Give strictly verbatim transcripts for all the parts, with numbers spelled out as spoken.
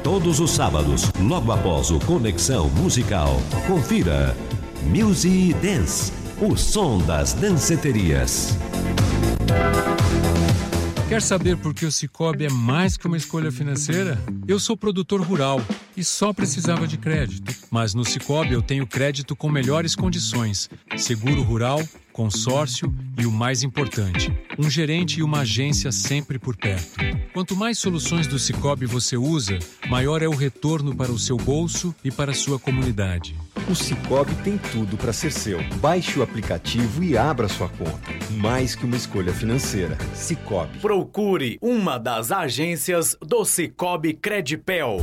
Todos os sábados, logo após o Conexão Musical, confira Music Dance, o som das danceterias. Quer saber por que o Sicoob é mais que uma escolha financeira? Eu sou produtor rural e só precisava de crédito. Mas no Sicoob eu tenho crédito com melhores condições, seguro rural, consórcio e o mais importante, um gerente e uma agência sempre por perto. Quanto mais soluções do Sicoob você usa, maior é o retorno para o seu bolso e para a sua comunidade. O Sicoob tem tudo para ser seu. Baixe o aplicativo e abra sua conta. Mais que uma escolha financeira. Sicoob. Procure uma das agências do Sicoob Credipel.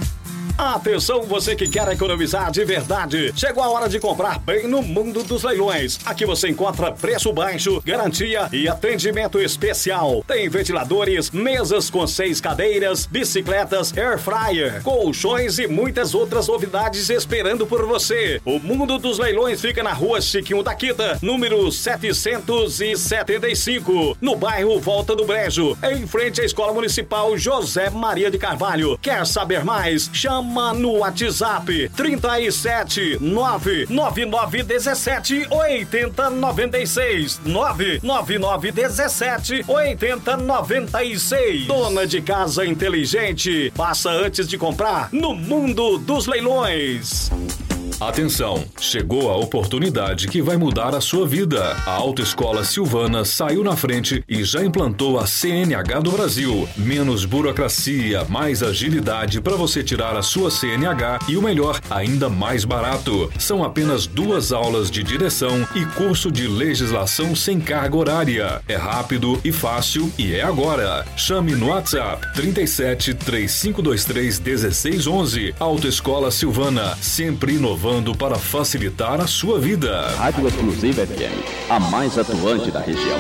Atenção, você que quer economizar de verdade. Chegou a hora de comprar bem no mundo dos leilões. Aqui você encontra preço baixo, garantia e atendimento especial. Tem ventiladores, mesas com seis cadeiras, bicicletas, air fryer, colchões e muitas outras novidades esperando por você. O mundo dos leilões fica na rua Chiquinho da Quita, número setecentos e setenta e cinco, no bairro Volta do Brejo, em frente à Escola Municipal José Maria de Carvalho. Quer saber mais? Chama no WhatsApp trinta e sete, nove nove nove dezessete, oitenta noventa e seis, nove nove nove dezessete, oitenta noventa e seis. Dona de casa inteligente, passa antes de comprar no mundo dos leilões. Atenção, chegou a oportunidade que vai mudar a sua vida. A Autoescola Silvana saiu na frente e já implantou a C N H do Brasil. Menos burocracia, mais agilidade para você tirar a sua C N H e o melhor, ainda mais barato. São apenas duas aulas de direção e curso de legislação sem carga horária. É rápido e fácil e é agora. Chame no WhatsApp trinta e sete, três cinco dois três, dezesseis onze. Autoescola Silvana, sempre inovando para facilitar a sua vida. Rádio Exclusiva F M, a mais atuante da região.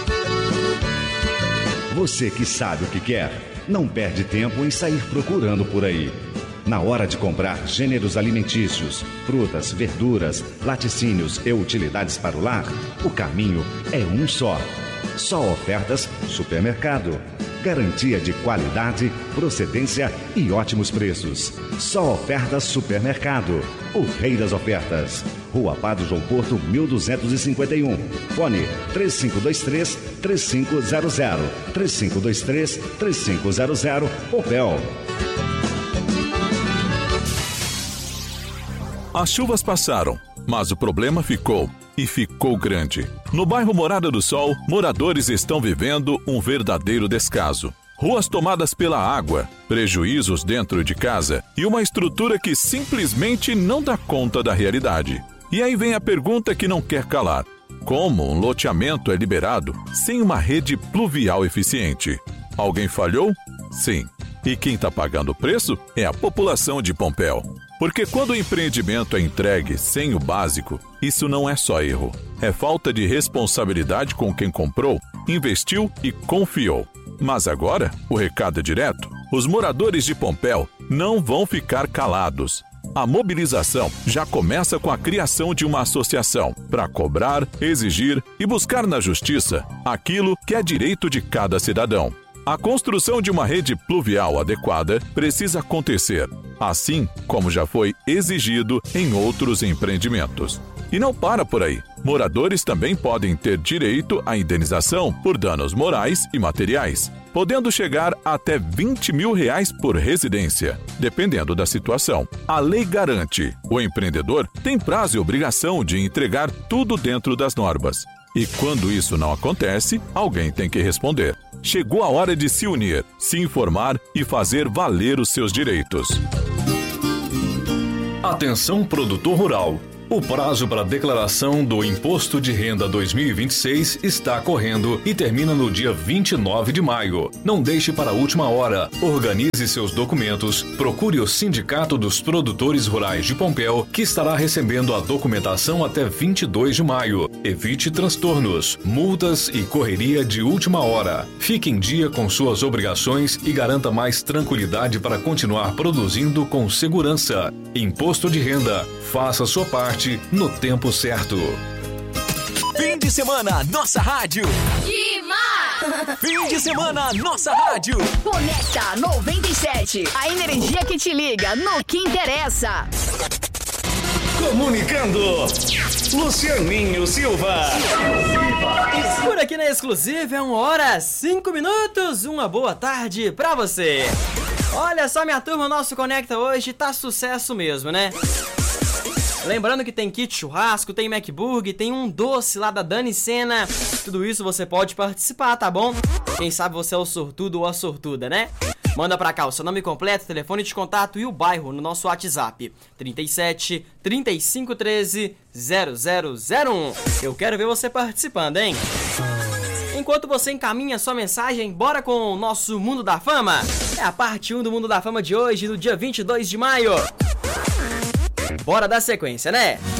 Você que sabe o que quer, não perde tempo em sair procurando por aí. Na hora de comprar gêneros alimentícios, frutas, verduras, laticínios e utilidades para o lar, o caminho é um só. Só Ofertas Supermercado. Garantia de qualidade, procedência e ótimos preços. Só Ofertas Supermercado. O rei das ofertas. Rua Padre João Porto, mil duzentos e cinquenta e um. Fone três cinco dois três, três cinco zero zero. três cinco dois três, três cinco zero zero. Opel. As chuvas passaram, mas o problema ficou. E ficou grande. No bairro Morada do Sol, moradores estão vivendo um verdadeiro descaso. Ruas tomadas pela água, prejuízos dentro de casa e uma estrutura que simplesmente não dá conta da realidade. E aí vem a pergunta que não quer calar. Como um loteamento é liberado sem uma rede pluvial eficiente? Alguém falhou? Sim. E quem está pagando o preço é a população de Pompéu. Porque quando o empreendimento é entregue sem o básico, isso não é só erro. É falta de responsabilidade com quem comprou, investiu e confiou. Mas agora, o recado é direto. Os moradores de Pompéu não vão ficar calados. A mobilização já começa com a criação de uma associação para cobrar, exigir e buscar na justiça aquilo que é direito de cada cidadão. A construção de uma rede pluvial adequada precisa acontecer, assim como já foi exigido em outros empreendimentos. E não para por aí. Moradores também podem ter direito à indenização por danos morais e materiais, podendo chegar até vinte mil reais por residência, dependendo da situação. A lei garante. O empreendedor tem prazo e obrigação de entregar tudo dentro das normas. E quando isso não acontece, alguém tem que responder. Chegou a hora de se unir, se informar e fazer valer os seus direitos. Atenção, produtor rural. O prazo para a declaração do Imposto de Renda dois mil e vinte e seis está correndo e termina no dia vinte e nove de maio. Não deixe para a última hora. Organize seus documentos, procure o Sindicato dos Produtores Rurais de Pompéu, que estará recebendo a documentação até vinte e dois de maio. Evite transtornos, multas e correria de última hora. Fique em dia com suas obrigações e garanta mais tranquilidade para continuar produzindo com segurança. Imposto de Renda. Faça a sua parte no tempo certo. Fim de semana, nossa rádio. Demais! Fim de semana, nossa rádio. Conecta noventa e sete. A energia que te liga no que interessa. Comunicando, Lucianinho Silva. Por aqui na Exclusiva é uma hora cinco minutos. Uma boa tarde pra você. Olha só, minha turma, o nosso Conecta hoje tá sucesso mesmo, né? Lembrando que tem kit churrasco, tem MacBurg, tem um doce lá da Dani Sena. Tudo isso você pode participar, tá bom? Quem sabe você é o sortudo ou a sortuda, né? Manda pra cá o seu nome completo, telefone de contato e o bairro no nosso WhatsApp. trinta e sete, trinta e cinco, treze, zero zero zero um. Eu quero ver você participando, hein? Enquanto você encaminha sua mensagem, bora com o nosso Mundo da Fama. É a parte um do Mundo da Fama de hoje, no dia vinte e dois de maio. Bora dar sequência, né?